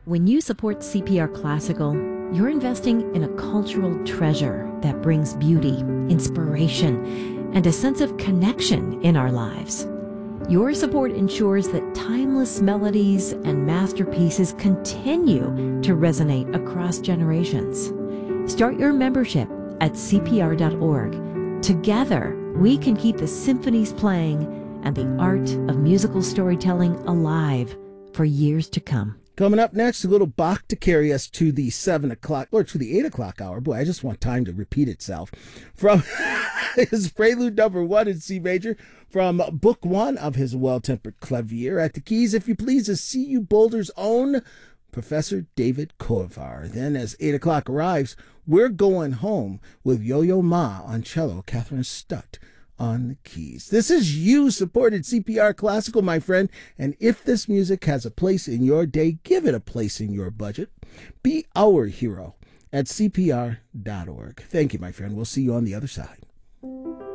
When you support CPR Classical, you're investing in a cultural treasure that brings beauty, inspiration, and a sense of connection in our lives. Your support ensures that timeless melodies and masterpieces continue to resonate across generations. Start your membership at CPR.org. Together, we can keep the symphonies playing and the art of musical storytelling alive for years to come. Coming up next, a little Bach to carry us to the 7 o'clock, or to the 8 o'clock hour. Boy, I just want time to repeat itself. From his Prelude number 1 in C major, from Book 1 of his Well-Tempered Clavier. At the keys, if you please, is CU Boulder's own Professor David Kovar. Then as 8 o'clock arrives, we're going home with Yo-Yo Ma on cello, Catherine Stutt on the keys. This is you-supported CPR Classical, my friend, and if this music has a place in your day, give it a place in your budget. Be our hero at CPR.org. Thank you, my friend. We'll see you on the other side.